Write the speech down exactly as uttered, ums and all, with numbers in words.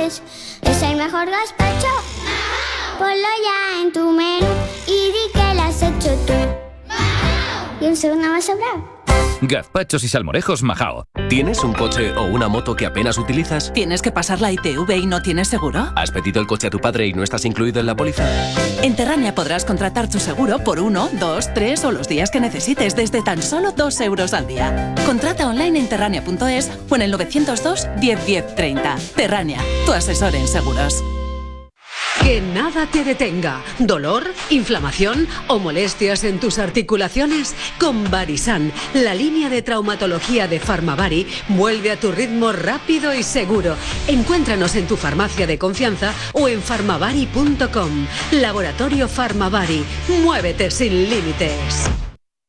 es, es el mejor gazpacho. Ponlo ya en tu menú y di que lo has hecho tú. Y un segundo más sobrado. Gazpachos y salmorejos Majao. ¿Tienes un coche o una moto que apenas utilizas? ¿Tienes que pasar la I T V y no tienes seguro? ¿Has pedido el coche a tu padre y no estás incluido en la póliza? En Terrania podrás contratar tu seguro por uno, dos, tres o los días que necesites desde tan solo dos euros al día. Contrata online en terrania punto es o en el novecientos dos, diez, diez, treinta. Terrania, tu asesor en seguros. Que nada te detenga. ¿Dolor, inflamación o molestias en tus articulaciones? Con Varisan, la línea de traumatología de Farmavari vuelve a tu ritmo rápido y seguro. Encuéntranos en tu farmacia de confianza o en farmavari punto com. Laboratorio Farmavari. Muévete sin límites.